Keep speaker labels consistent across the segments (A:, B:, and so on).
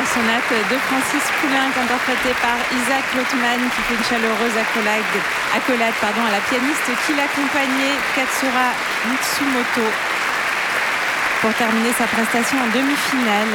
A: sonate de Francis Poulenc, interprétée par Isaac Lotman, qui fait une chaleureuse accolade à la pianiste qui l'accompagnait, Katsura Mitsumoto, pour terminer sa prestation en demi-finale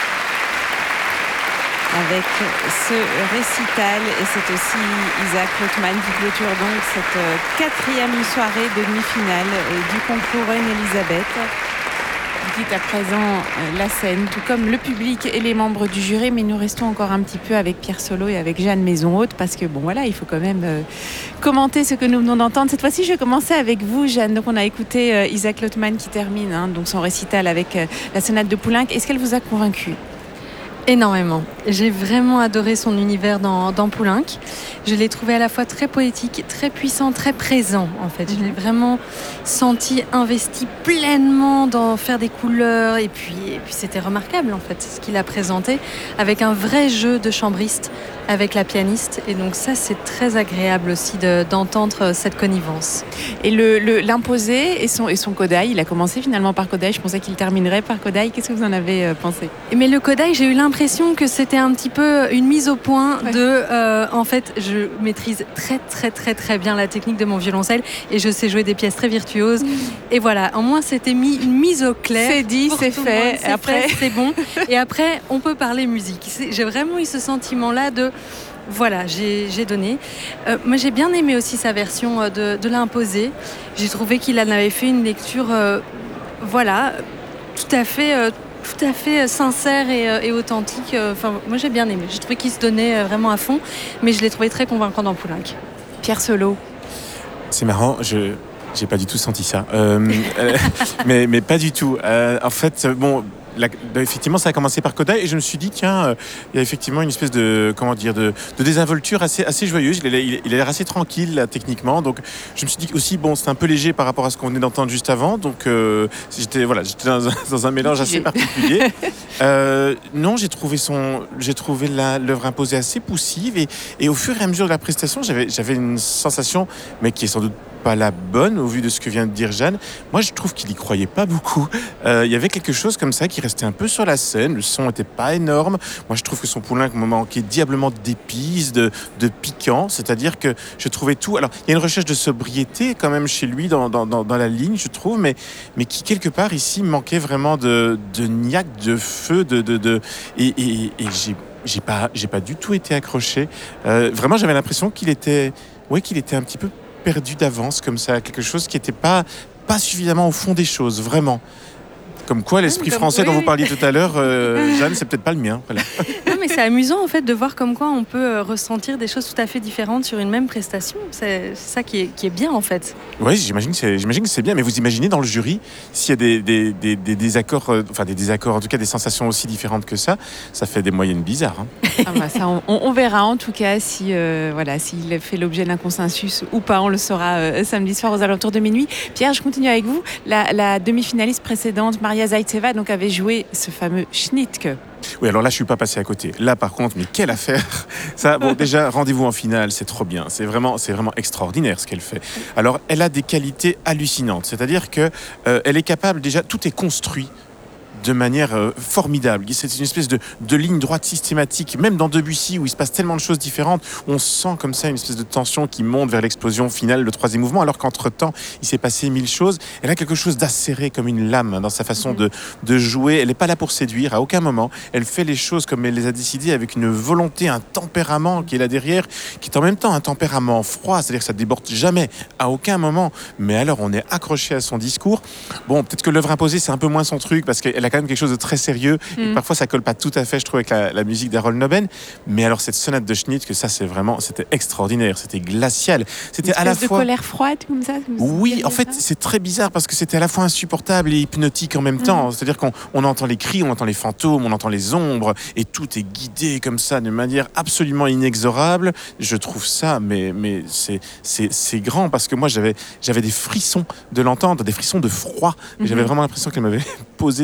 A: avec ce récital. Et c'est aussi Isaac Lotman qui clôture donc cette quatrième soirée de demi-finale du concours Reine-Elisabeth. Il quitte à présent la scène, tout comme le public et les membres du jury, mais nous restons encore un petit peu avec Pierre Solo et avec Jeanne Maison-Haute, parce que bon voilà, il faut quand même commenter ce que nous venons d'entendre. Cette fois-ci, je vais commencer avec vous, Jeanne. Donc on a écouté Isaac Lotman qui termine donc son récital avec la sonate de Poulenc. Est-ce qu'elle vous a convaincu ?
B: Énormément. J'ai vraiment adoré son univers dans Poulenc. Je l'ai trouvé à la fois très poétique, très puissant, très présent en fait. Je l'ai vraiment senti investi pleinement dans faire des couleurs et puis c'était remarquable en fait ce qu'il a présenté avec un vrai jeu de chambriste avec la pianiste, et donc ça c'est très agréable aussi d'entendre cette connivence.
A: Et l'imposé et son Kodály, il a commencé finalement par Kodály, je pensais qu'il terminerait par Kodály. Qu'est-ce que vous en avez pensé ?
B: Mais le Kodály, j'ai eu l'impression que c'était un petit peu une mise au point en fait, je maîtrise très très très très bien la technique de mon violoncelle et je sais jouer des pièces très virtuoses. Et voilà, en moins c'était une mise au clair.
A: C'est dit, c'est fait.
B: Après, c'est bon. Et après, on peut parler musique. J'ai vraiment eu ce sentiment-là de voilà, j'ai donné. Moi, j'ai bien aimé aussi sa version de l'imposé. J'ai trouvé qu'il en avait fait une lecture, tout à fait sincère et authentique. Moi, j'ai bien aimé. J'ai trouvé qu'il se donnait vraiment à fond, mais je l'ai trouvé très convaincant dans Poulenc.
A: Pierre Solo.
C: C'est marrant, j'ai pas du tout senti ça. Mais pas du tout. En fait, bon... effectivement, ça a commencé par Kodály et je me suis dit, tiens, il y a effectivement une espèce de désinvolture assez joyeuse. Il a l'air assez tranquille, là, techniquement. Donc, je me suis dit aussi, bon, c'est un peu léger par rapport à ce qu'on venait d'entendre juste avant. Donc, j'étais dans un mélange assez particulier. Non, j'ai trouvé l'œuvre imposée assez poussive et au fur et à mesure de la prestation, j'avais une sensation, mais qui est sans doute pas la bonne au vu de ce que vient de dire Jeanne. Moi, je trouve qu'il y croyait pas beaucoup. Il y avait quelque chose comme ça qui restait un peu sur la scène. Le son était pas énorme. Moi, je trouve que son Poulenc me manquait diablement d'épices, de piquant. C'est-à-dire que je trouvais tout. Alors, il y a une recherche de sobriété quand même chez lui dans la ligne, je trouve, mais qui quelque part ici manquait vraiment de niaque, de feu, et j'ai pas du tout été accroché. Vraiment, j'avais l'impression qu'il était un petit peu perdu d'avance comme ça, quelque chose qui n'était pas suffisamment au fond des choses, vraiment. Comme quoi, l'esprit français dont vous parliez tout à l'heure, Jeanne, c'est peut-être pas le mien. Voilà.
B: Non, mais c'est amusant en fait de voir comme quoi on peut ressentir des choses tout à fait différentes sur une même prestation. C'est ça qui est bien en fait.
C: Oui, j'imagine que c'est bien. Mais vous imaginez dans le jury s'il y a des désaccords, des désaccords, en tout cas des sensations aussi différentes que ça fait des moyennes bizarres. Hein.
A: Ça, on verra en tout cas s'il fait l'objet d'un consensus ou pas. On le saura samedi soir aux alentours de minuit. Pierre, je continue avec vous. La demi-finaliste précédente, Maria Zaïtseva, donc avait joué ce fameux Schnittke.
C: Oui, alors là, je suis pas passé à côté. Là, par contre, mais quelle affaire! Ça, bon, déjà, rendez-vous en finale, c'est trop bien. C'est vraiment extraordinaire ce qu'elle fait. Alors, elle a des qualités hallucinantes. C'est-à-dire que elle est capable, déjà, tout est construit de manière formidable. C'est une espèce de ligne droite systématique, même dans Debussy où il se passe tellement de choses différentes, on sent comme ça une espèce de tension qui monte vers l'explosion finale, le troisième mouvement, alors qu'entre-temps, il s'est passé 1000 choses. Elle a quelque chose d'acéré comme une lame dans sa façon de jouer. Elle n'est pas là pour séduire à aucun moment. Elle fait les choses comme elle les a décidées avec une volonté, un tempérament qui est là derrière, qui est en même temps un tempérament froid, c'est-à-dire que ça ne déborde jamais, à aucun moment. Mais alors, on est accroché à son discours. Bon, peut-être que l'œuvre imposée, c'est un peu moins son truc, parce qu'elle a quand même quelque chose de très sérieux et parfois ça colle pas tout à fait, je trouve, avec la musique d'Harold Noben. Mais alors cette sonate de Schnittke, ça c'était extraordinaire, c'était glacial, c'était à la fois
A: de colère froide comme ça.
C: Oui, en fait c'est très bizarre parce que c'était à la fois insupportable et hypnotique en même temps. C'est-à-dire qu'on entend les cris, on entend les fantômes, on entend les ombres et tout est guidé comme ça de manière absolument inexorable. Je trouve ça mais c'est grand parce que moi j'avais des frissons de l'entendre, des frissons de froid. J'avais vraiment l'impression qu'elle m'avait posé sur la banquette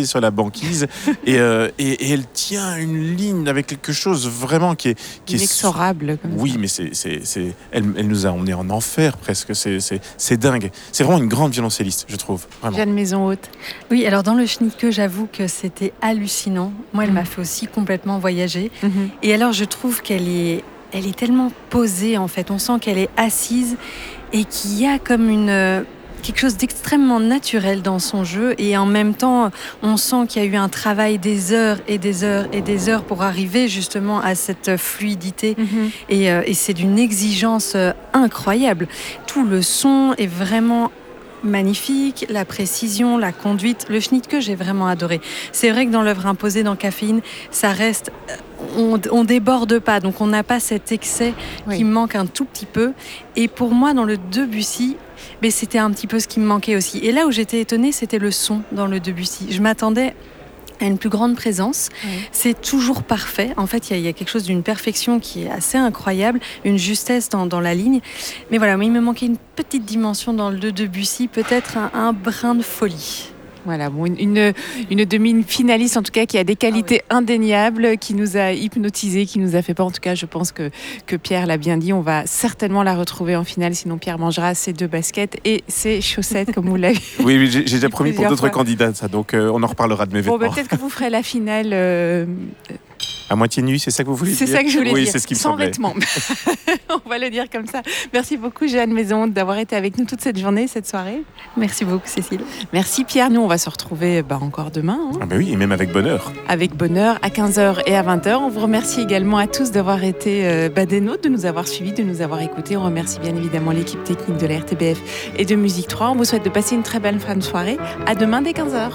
C: banquise. Et elle tient une ligne avec quelque chose vraiment qui est
A: inexorable.
C: Oui, mais elle nous a emmenés en enfer presque. C'est dingue. C'est vraiment une grande violoncelliste, je trouve. Vraiment.
A: Jeanne Maison-Haute.
B: Oui, alors dans le Schnittke, j'avoue que c'était hallucinant. Moi, elle m'a fait aussi complètement voyager. Et alors, je trouve qu'elle est tellement posée, en fait. On sent qu'elle est assise et qu'il y a comme quelque chose d'extrêmement naturel dans son jeu. Et en même temps, on sent qu'il y a eu un travail des heures et des heures et des heures pour arriver justement à cette fluidité. Et c'est d'une exigence incroyable. Tout le son est vraiment magnifique, la précision, la conduite. Le Schnittke, j'ai vraiment adoré. C'est vrai que dans l'œuvre imposée dans Caféine, ça reste... On déborde pas, donc on n'a pas cet excès qui manque un tout petit peu. Et pour moi, dans le Debussy, c'était un petit peu ce qui me manquait aussi. Et là où j'étais étonnée, c'était le son dans le Debussy. Je m'attendais à une plus grande présence. C'est toujours parfait. En fait, il y a quelque chose d'une perfection qui est assez incroyable, une justesse dans la ligne. Mais voilà, il me manquait une petite dimension dans le Debussy, peut-être un brin de folie.
A: Voilà, bon, une demi-finaliste en tout cas qui a des qualités indéniables, qui nous a hypnotisés, qui nous a fait peur. En tout cas, je pense que Pierre l'a bien dit, on va certainement la retrouver en finale, sinon Pierre mangera ses 2 baskets et ses chaussettes, comme vous l'avez.
C: Oui, j'ai déjà promis pour d'autres candidats, ça, donc on en reparlera de mes vêtements.
A: Bon, peut-être que vous ferez la finale...
C: À moitié nu, c'est ça que vous voulez dire ?
A: C'est ça que je voulais dire.
C: Oui, c'est ce qui me semblait.
A: Sans vêtements. On va le dire comme ça. Merci beaucoup, Jeanne Maison, d'avoir été avec nous toute cette journée, cette soirée.
B: Merci beaucoup, Cécile.
A: Merci, Pierre. Nous, on va se retrouver encore demain.
C: Ah oui, et même avec bonheur.
A: Avec bonheur, à 15h et à 20h. On vous remercie également à tous d'avoir été des nôtres, de nous avoir suivis, de nous avoir écoutés. On remercie bien évidemment l'équipe technique de la RTBF et de Musique 3. On vous souhaite de passer une très belle fin de soirée. À demain dès 15h.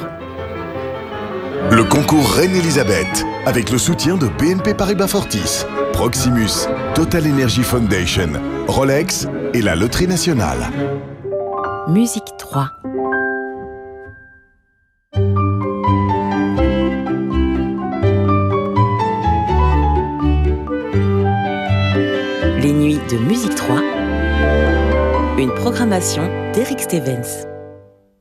D: Le concours Reine-Elisabeth, avec le soutien de BNP Paribas Fortis, Proximus, Total Energy Foundation, Rolex et la Loterie Nationale.
E: Musique 3. Les nuits de Musique 3. Une programmation d'Eric Stevens.